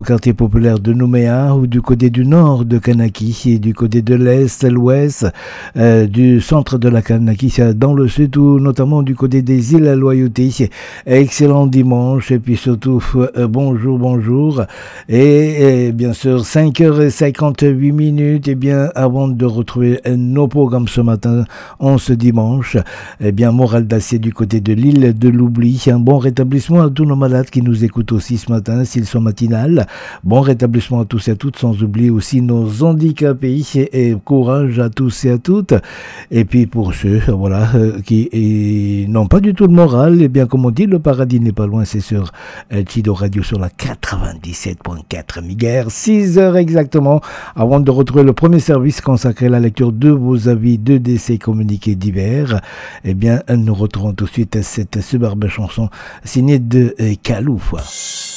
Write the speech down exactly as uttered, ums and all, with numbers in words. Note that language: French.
quartier populaire de Nouméa ou du côté du nord de Kanaki et du côté de l'est, l'ouest, euh, du centre de la Kanaki, dans le sud ou notamment du côté des îles à Loyauté. Excellent dimanche et puis surtout euh, bonjour, bonjour. Et, et bien sûr, cinq heures cinquante-huit minutes, et bien avant de retrouver nos programmes ce matin, en ce dimanche, et bien Moral d'Acier du côté de l'île de l'Oubli. Un bon rétablissement à tous nos malades qui nous écoutent aussi ce matin, s'ils sont matinales. Bon rétablissement à tous et à toutes, sans oublier aussi nos handicapés, et courage à tous et à toutes. Et puis pour ceux, voilà, euh, qui et, n'ont pas du tout de morale, et bien comme on dit, le paradis n'est pas loin, c'est sur euh, Chido Radio sur la quatre-vingt-dix-sept virgule quatre mégahertz, six heures exactement, avant de retrouver le premier service consacré à la lecture de vos avis, de décès communiqués divers. Eh bien, nous retrouvons tout de suite cette superbe chanson signée de euh, Kalou.